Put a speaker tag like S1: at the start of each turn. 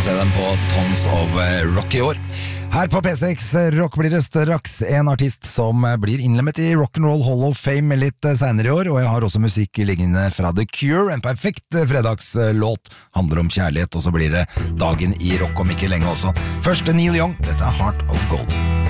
S1: se dem på Tons of Rock I år. Her på P6 Rock blir det straks en artist som blir innlemmet I Rock'n'Roll Hall of Fame litt senere I år, og jeg har også musikk liggende fra The Cure, en perfekt fredagslåt, handler om kjærlighet, og så blir det dagen I rock om ikke lenge også. Først Neil Young, dette Heart of Gold.